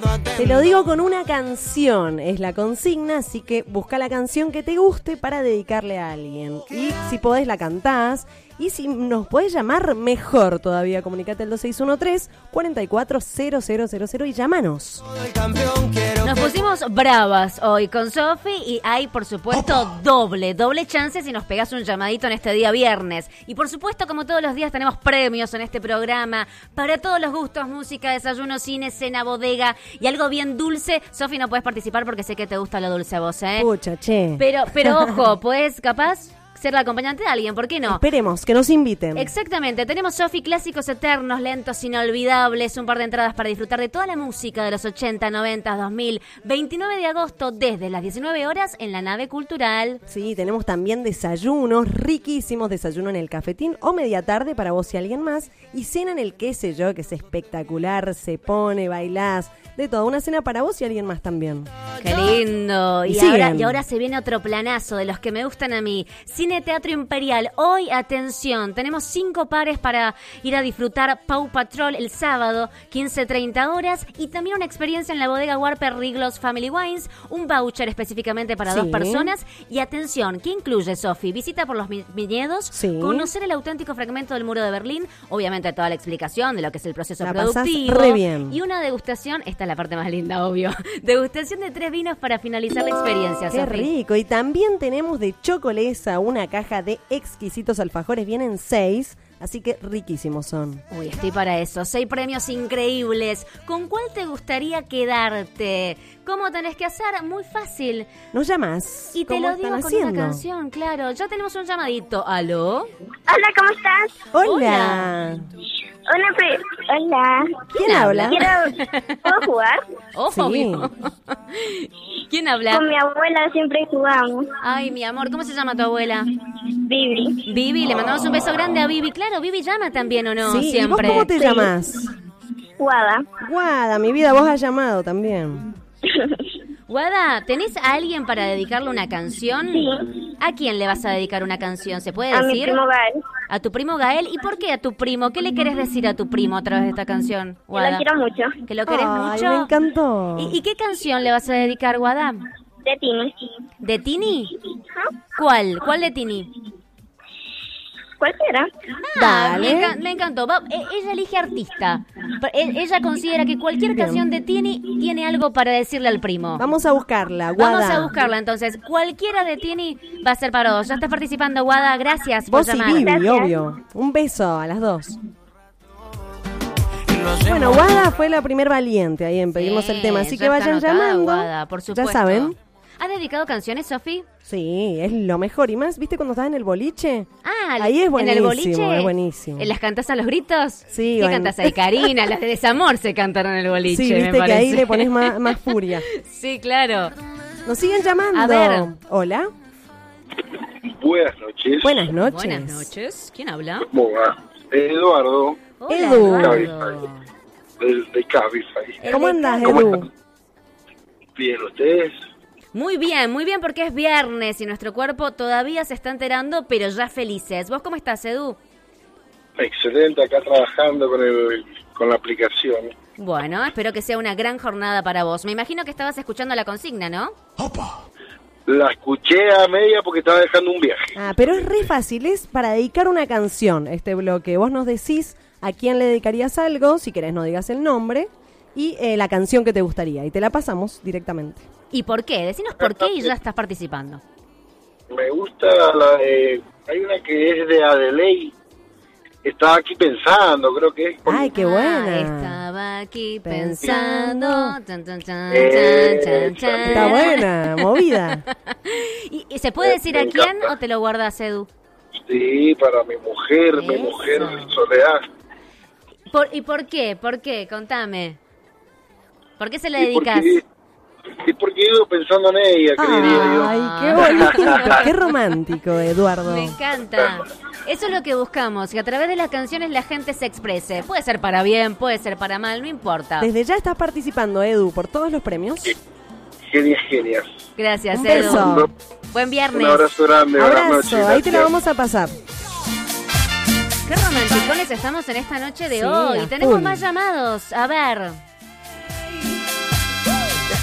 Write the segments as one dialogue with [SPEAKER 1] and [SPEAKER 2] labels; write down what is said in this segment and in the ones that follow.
[SPEAKER 1] Te lo digo con una canción, es la consigna, así que busca la canción que te guste para dedicarle a alguien. Y si podés la cantás, y si nos podés llamar mejor todavía, comunicate al 2613-440000 y llámanos.
[SPEAKER 2] Nos pusimos bravas hoy con Sofi y hay, por supuesto, doble chance si nos pegás un llamadito en este día viernes. Y por supuesto, como todos los días, tenemos premios en este programa para todos los gustos, música, desayuno, cine, cena, bodega y algo bien dulce. Sofi, no puedes participar porque sé que te gusta lo dulce a vos, ¿eh?
[SPEAKER 1] Pucha, che.
[SPEAKER 2] Pero ojo, ¿podés capaz ser la acompañante de alguien? ¿Por qué no?
[SPEAKER 1] Esperemos, que nos inviten.
[SPEAKER 2] Exactamente, tenemos Sofi, clásicos eternos, lentos, inolvidables, un par de entradas para disfrutar de toda la música de los 80, 90, 2000, 29 de agosto desde las 19 horas en la nave cultural.
[SPEAKER 1] Sí, tenemos también desayunos riquísimos, desayuno en el cafetín o media tarde para vos y alguien más, y cena en el qué sé yo, que es espectacular, se pone, bailás, de todo, una cena para vos y alguien más también.
[SPEAKER 2] ¡Qué lindo! Y ahora se viene otro planazo de los que me gustan a mí. Cine Teatro Imperial. Hoy, atención, tenemos 5 pares para ir a disfrutar Paw Patrol el sábado, 15:30 horas, y también una experiencia en la bodega Warper Riglos Family Wines, un voucher específicamente para 2 personas. Y atención, ¿qué incluye, Sofi? Visita por los viñedos, conocer el auténtico fragmento del muro de Berlín, obviamente toda la explicación de lo que es el proceso productivo.
[SPEAKER 1] Re bien.
[SPEAKER 2] Y una degustación, esta es la parte más linda, obvio, degustación de 3 vinos para finalizar la experiencia,
[SPEAKER 1] Qué
[SPEAKER 2] Sofi.
[SPEAKER 1] rico. Y también tenemos de Chocolesa una caja de exquisitos alfajores, vienen 6, así que riquísimos son.
[SPEAKER 2] Uy, estoy para eso. 6 premios increíbles. ¿Con cuál te gustaría quedarte? ¿Cómo tenés que hacer? Muy fácil.
[SPEAKER 1] Nos llamas.
[SPEAKER 2] Y te lo digo con una canción, claro. Ya tenemos un llamadito. ¿Aló?
[SPEAKER 3] Hola, ¿cómo estás?
[SPEAKER 1] Hola.
[SPEAKER 3] Hola.
[SPEAKER 1] ¿Quién habla?
[SPEAKER 3] ¿Puedo jugar?
[SPEAKER 2] Obvio. ¿Quién habla?
[SPEAKER 3] Con mi abuela siempre jugamos.
[SPEAKER 2] Ay, mi amor, ¿cómo se llama tu abuela?
[SPEAKER 3] Vivi.
[SPEAKER 2] Vivi, le mandamos un beso grande a Vivi. Claro, Vivi llama también, ¿o no?
[SPEAKER 1] Sí,
[SPEAKER 2] Siempre.
[SPEAKER 1] ¿y vos cómo te llamás?
[SPEAKER 3] Guada.
[SPEAKER 1] Guada, mi vida, vos has llamado también.
[SPEAKER 2] Guada, ¿tenés a alguien para dedicarle una canción?
[SPEAKER 3] Sí.
[SPEAKER 2] ¿A quién le vas a dedicar una canción? ¿Se puede
[SPEAKER 3] A
[SPEAKER 2] decir?
[SPEAKER 3] mi primo Gael.
[SPEAKER 2] ¿A tu primo Gael? ¿Y por qué a tu primo? ¿Qué le querés decir a tu primo a través de esta canción,
[SPEAKER 3] Que
[SPEAKER 2] Guada?
[SPEAKER 3] lo quiero mucho.
[SPEAKER 2] ¿Que lo querés
[SPEAKER 1] Ay,
[SPEAKER 2] mucho?
[SPEAKER 1] me encantó.
[SPEAKER 2] ¿Y qué canción le vas a dedicar, Guada?
[SPEAKER 3] De Tini.
[SPEAKER 2] ¿De Tini?
[SPEAKER 3] Ajá.
[SPEAKER 2] ¿Cuál? ¿Cuál de Tini?
[SPEAKER 3] Cualquiera.
[SPEAKER 1] Dale.
[SPEAKER 2] Me encantó. Ella elige artista. Ella considera que cualquier canción de Tini tiene algo para decirle al primo.
[SPEAKER 1] Vamos a buscarla, Guada.
[SPEAKER 2] Vamos a buscarla, entonces. Cualquiera de Tini va a ser para vos. Ya estás participando, Guada. Gracias por
[SPEAKER 1] Vos y
[SPEAKER 2] llamar.
[SPEAKER 1] Vivi,
[SPEAKER 3] Gracias.
[SPEAKER 1] obvio. Un beso a las dos. Bueno, Guada fue la primer valiente ahí en pedirnos el tema, así
[SPEAKER 2] ya
[SPEAKER 1] que
[SPEAKER 2] está
[SPEAKER 1] vayan
[SPEAKER 2] anotada,
[SPEAKER 1] llamando.
[SPEAKER 2] Guada, por supuesto.
[SPEAKER 1] Ya saben.
[SPEAKER 2] ¿Has dedicado canciones, Sofi?
[SPEAKER 1] Sí, es lo mejor. Y más, ¿viste cuando estás en el boliche?
[SPEAKER 2] Ah,
[SPEAKER 1] ahí es buenísimo,
[SPEAKER 2] ¿en el boliche?
[SPEAKER 1] es buenísimo.
[SPEAKER 2] ¿Las cantás a los gritos?
[SPEAKER 1] Sí,
[SPEAKER 2] ¿Qué
[SPEAKER 1] bueno.
[SPEAKER 2] cantás ahí, Karina? Las de Desamor se cantaron en el boliche,
[SPEAKER 1] Sí,
[SPEAKER 2] me
[SPEAKER 1] viste que
[SPEAKER 2] parece.
[SPEAKER 1] ahí le pones más furia.
[SPEAKER 2] Sí, claro.
[SPEAKER 1] Nos siguen llamando.
[SPEAKER 2] A ver.
[SPEAKER 1] Hola.
[SPEAKER 4] Buenas noches.
[SPEAKER 1] Buenas noches.
[SPEAKER 2] Buenas noches. ¿Quién habla?
[SPEAKER 4] ¿Cómo va? Eduardo,
[SPEAKER 2] Hola,
[SPEAKER 1] Edu.
[SPEAKER 2] Eduardo.
[SPEAKER 4] de Cabify.
[SPEAKER 1] ¿Cómo andás,
[SPEAKER 4] ¿Cómo
[SPEAKER 1] Edu?
[SPEAKER 4] están? Bien, ¿ustedes?
[SPEAKER 2] Muy bien porque es viernes y nuestro cuerpo todavía se está enterando, pero ya felices. ¿Vos cómo estás, Edu?
[SPEAKER 4] Excelente, acá trabajando con la aplicación.
[SPEAKER 2] Bueno, espero que sea una gran jornada para vos. Me imagino que estabas escuchando la consigna, ¿no?
[SPEAKER 4] La escuché a media porque estaba dejando un viaje.
[SPEAKER 1] Ah, pero es re fácil, es para dedicar una canción, este bloque. Vos nos decís a quién le dedicarías algo, si querés no digas el nombre, y la canción que te gustaría, y te la pasamos directamente.
[SPEAKER 2] ¿Y por qué? Decinos por qué y ya estás participando.
[SPEAKER 4] Me gusta la de... Hay una que es de Adelaide. Estaba aquí pensando, creo que es...
[SPEAKER 1] Ay, qué buena.
[SPEAKER 2] Estaba aquí pensando. Chan, chan, chan, chan, chan.
[SPEAKER 1] Está buena, movida.
[SPEAKER 2] ¿Y se puede decir a
[SPEAKER 4] Me
[SPEAKER 2] quién
[SPEAKER 4] encanta.
[SPEAKER 2] o te lo guardas, Edu?
[SPEAKER 4] Sí, para mi mujer
[SPEAKER 2] Eso.
[SPEAKER 4] Soledad.
[SPEAKER 2] ¿Y por qué? ¿Por qué? Contame. ¿Por qué se la
[SPEAKER 4] Y porque-
[SPEAKER 2] dedicas?
[SPEAKER 4] Y porque iba pensando en ella, quería yo.
[SPEAKER 1] Ay, qué bonito, qué romántico, Eduardo.
[SPEAKER 2] Me encanta. Eso es lo que buscamos, que a través de las canciones la gente se exprese. Puede ser para bien, puede ser para mal, no importa.
[SPEAKER 1] Desde ya estás participando, Edu, por todos los premios.
[SPEAKER 4] Genias.
[SPEAKER 2] Gracias,
[SPEAKER 1] Un
[SPEAKER 2] Edu.
[SPEAKER 1] beso.
[SPEAKER 2] Buen
[SPEAKER 4] Un
[SPEAKER 2] viernes.
[SPEAKER 4] abrazo grande, buenas
[SPEAKER 1] Abrazo,
[SPEAKER 4] noches.
[SPEAKER 1] ahí te la
[SPEAKER 4] gracias.
[SPEAKER 1] vamos a pasar.
[SPEAKER 2] Qué romanticones estamos en esta noche de
[SPEAKER 1] Sí,
[SPEAKER 2] hoy.
[SPEAKER 1] a
[SPEAKER 2] Tenemos
[SPEAKER 1] full.
[SPEAKER 2] más llamados. A ver.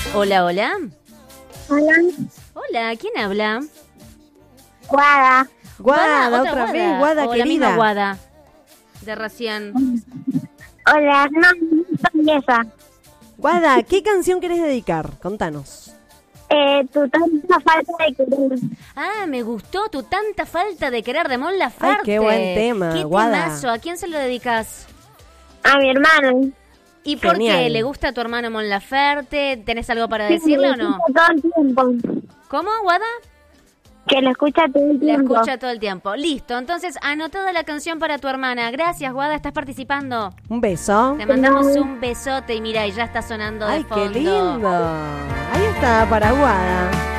[SPEAKER 2] Hola, hola.
[SPEAKER 3] Hola.
[SPEAKER 2] Hola, ¿quién habla?
[SPEAKER 3] Guada.
[SPEAKER 1] Guada, otra vez, Guada,
[SPEAKER 2] o
[SPEAKER 1] querida.
[SPEAKER 2] la misma Guada. De recién.
[SPEAKER 3] Hola, no, soy esa.
[SPEAKER 1] Guada, ¿qué canción querés dedicar? Contanos.
[SPEAKER 3] Tu tanta falta de querer.
[SPEAKER 2] Ah, me gustó tu tanta falta de querer de Mon Laferte.
[SPEAKER 1] Ay, qué buen tema,
[SPEAKER 2] ¿Qué
[SPEAKER 1] Guada.
[SPEAKER 2] temazo? ¿A quién se lo dedicas?
[SPEAKER 3] A mi hermano.
[SPEAKER 2] ¿Y por
[SPEAKER 1] Genial.
[SPEAKER 2] qué? ¿Le gusta a tu hermano Mon Laferte? ¿Tenés algo para decirle o no?
[SPEAKER 3] Lo escucha todo el tiempo.
[SPEAKER 2] ¿Cómo, Guada?
[SPEAKER 3] Que lo escucha todo el
[SPEAKER 2] La
[SPEAKER 3] tiempo.
[SPEAKER 2] escucha todo el tiempo. Listo, entonces anotada la canción para tu hermana. Gracias, Guada, estás participando.
[SPEAKER 1] Un beso.
[SPEAKER 2] Te mandamos un besote y mira, y ya está sonando de
[SPEAKER 1] Ay,
[SPEAKER 2] fondo.
[SPEAKER 1] qué lindo. Ahí está, para Guada.